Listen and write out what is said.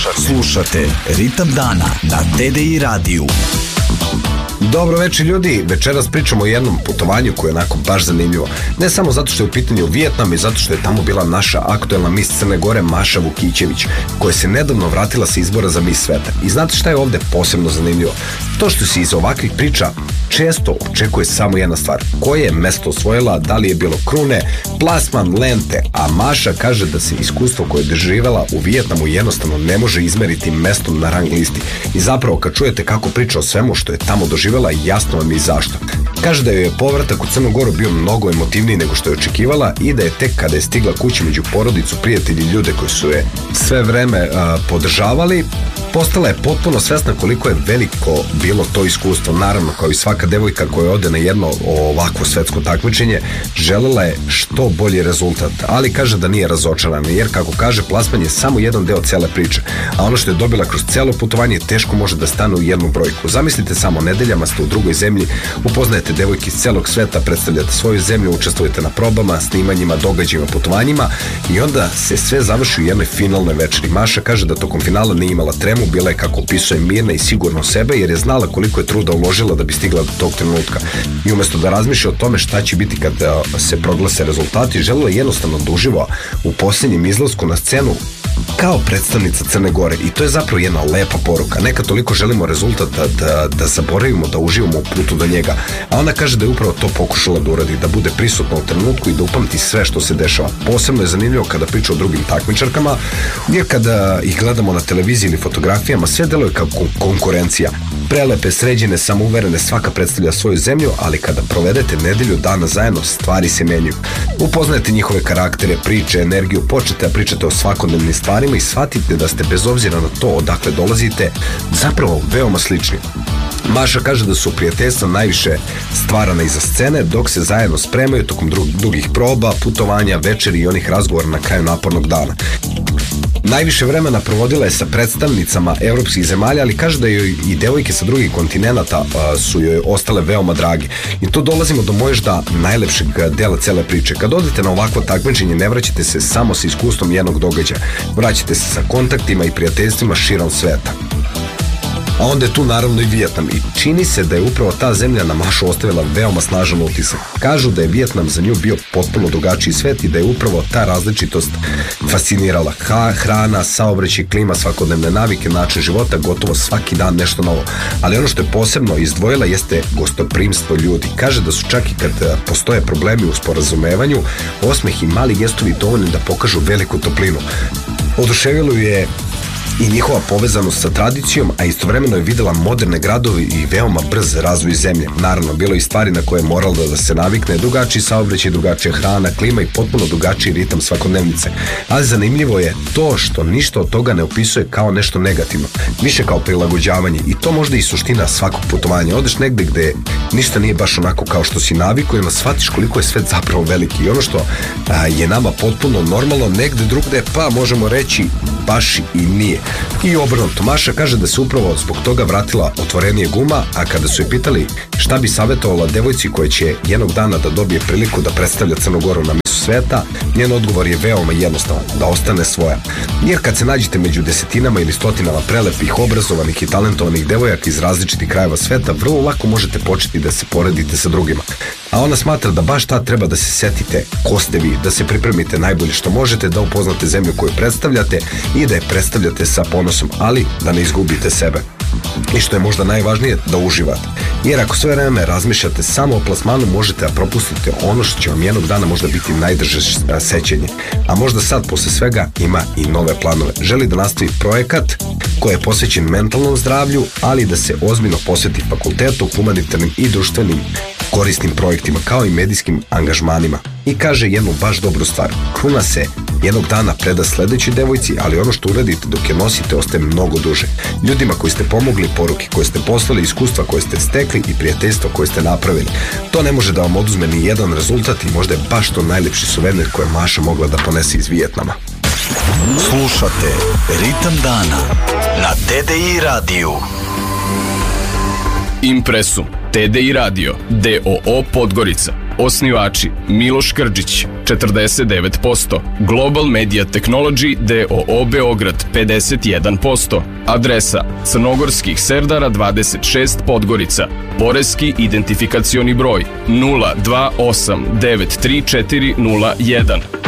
Slušate Ritam dana na TDI radiju. Dobro večer ljudi, večeras pričamo o jednom putovanju koje je onako baš zanimljivo. Ne samo zato što je u pitanju Vijetnam i zato što je tamo bila naša aktuelna mis Crne Gore Maša Vukićević, koja se nedavno vratila sa izbora za mis sveta. I znate šta je ovde posebno zanimljivo? To što se iz ovakvih priča često očekuje samo jedna stvar. Koje je mesto osvojila, da li je bilo krune, plasman, lente, a Maša kaže da se iskustvo koje je doživjela u Vijetnamu jednostavno ne može izmeriti mestom na rang listi. I zapravo kad čujete kako priča o svemu što je tamo doživjela, jasno vam je i zašto. Kaže da joj je povratak u Crnu Goru bio mnogo emotivniji nego što je očekivala i da je tek kada je stigla kući među porodicu, prijatelji i ljude koji su je sve vreme podržavali, postala je potpuno svesna koliko je veliko bilo to iskustvo. Naravno, kao i svaka devojka koja ode na jedno ovakvo svetsko takmičenje, želela je što bolji rezultat, ali kaže da nije razočarana, jer kako kaže, plasman je samo jedan deo cele priče, a ono što je dobila kroz celo putovanje teško može da stane u jednu brojku. Zamislite samo, nedeljama ste u drugoj zemlji, upoznajete devojke iz celog sveta, predstavljate svoju zemlju, učestvujete na probama, snimanjima, događajima, putovanjima i onda se sve završi u jednoj finalnoj večeri. Maša kaže da tokom finala nije imala tremu, bila je, kako opisuje, mirna i sigurna u sebe, jer je znala koliko je truda uložila da bi stigla do tog trenutka. I umesto da razmišlja o tome šta će biti kad se proglase rezultati, želela je jednostavno da uživa u posljednjem izlasku na scenu kao predstavnica Crne Gore. I to je zapravo jedna lepa poruka. Nekad toliko želimo rezultat da zaboravimo da uživamo u putu do njega. A ona kaže da je upravo to pokušala da uradi, da bude prisutna u trenutku i da upamti sve što se dešava. Posebno je zanimljivo kada priča o drugim takmičarkama, jer kada ih gledamo na televiziji ili fotografijama, sve deluje kao konkurencija. Prelepe, sređene, samouverene, svaka predstavlja svoju zemlju, ali kada provedete nedelju dana zajedno, stvari se menjaju. Upoznajete njihove karaktere, priče, energiju, počnete da pričate o svakodnevnim stvarima i shvatite da ste, bez obzira na to odakle dolazite, zapravo veoma slični. Maša kaže da su prijateljstva najviše stvarana iza scene, dok se zajedno spremaju tokom dugih proba, putovanja, večeri i onih razgovora na kraju napornog dana. Najviše vremena provodila je sa predstavnicama evropskih zemalja, ali kaže da joj i devojke sa drugih kontinenata su joj ostale veoma dragi. I tu dolazimo do možda najlepšeg dela cele priče. Kad odete na ovakvo takmičenje, ne vraćate se samo sa iskustvom jednog događaja, vraćate se sa kontaktima i prijateljstvima širom sveta. A onda je tu naravno i Vijetnam i čini se da je upravo ta zemlja na Mašu ostavila veoma snažan utisak. Kažu da je Vijetnam za nju bio potpuno drugačiji svet i da je upravo ta različitost fascinirala. Hrana, saobraćaj, klima, svakodnevne navike, način života, gotovo svaki dan nešto novo. Ali ono što je posebno izdvojila jeste gostoprimstvo ljudi. Kaže da su čak i kad postoje problemi u sporazumevanju, osmeh i mali gestovi dovoljni da pokažu veliku toplinu. Oduševilo je i njihova povezanost sa tradicijom, a istovremeno je videla moderne gradovi i veoma brz razvoj zemlje. Naravno, bilo je i stvari na koje je morala da se navikne, drugačiji saobraćaj, drugačija hrana, klima i potpuno drugačiji ritam svakodnevnice. Ali zanimljivo je to što ništa od toga ne opisuje kao nešto negativno, više kao prilagođavanje, i to možda i suština svakog putovanja. Odeš negde gde ništa nije baš onako kao što si navikao i onda shvatiš koliko je svet zapravo veliki i ono što je nama potpuno normalno, negde drugde pa možemo reći baš i nije. I obrnuto, Maša kaže da se upravo zbog toga vratila otvorenije guma, a kada su je pitali šta bi savjetovala devojci koja će jednog dana da dobije priliku da predstavlja Crnu Goru na misu sveta, njen odgovor je veoma jednostavan, da ostane svoja. Jer kad se nađete među desetinama ili stotinama prelepih, obrazovanih i talentovanih devojaka iz različitih krajeva sveta, vrlo lako možete početi da se poredite sa drugima. A ona smatra da baš tad treba da se setite ko ste vi, da se pripremite najbolje što možete, da upoznate zemlju koju predstavljate i da je predstavljate sa ponosom, ali da ne izgubite sebe. I što je možda najvažnije, da uživate. Jer ako sve vreme razmišljate samo o plasmanu, možete da propustite ono što će vam jednog dana možda biti najdrže sećenje. A možda sad, posle svega, ima i nove planove. Želi da nastavi projekat koji je posvećen mentalnom zdravlju, ali da se ozbiljno posveti fakultetu, humanitarnim i društvenim korisnim projektima, kao i medijskim angažmanima. I kaže jednu baš dobru stvar. Kruna se jednog dana preda sledećoj devojci, ali ono što uradite dok je nosite ostaje mnogo duže. Ljudima koji ste pomogli, poruke koje ste poslali, iskustva koje ste stekli i prijateljstva koje ste napravili. To ne može da vam oduzme ni jedan rezultat i možda je baš to najlepši suvenir koje Maša mogla da ponese iz Vijetnama. Slušate Ritam dana na TDI radiju. Impresum, TDI Radio, DOO Podgorica. Osnivači Miloš Krđić, 49%, Global Media Technology DOO Beograd, 51%, adresa Crnogorskih Serdara 26 Podgorica, poreski identifikacioni broj 028934001.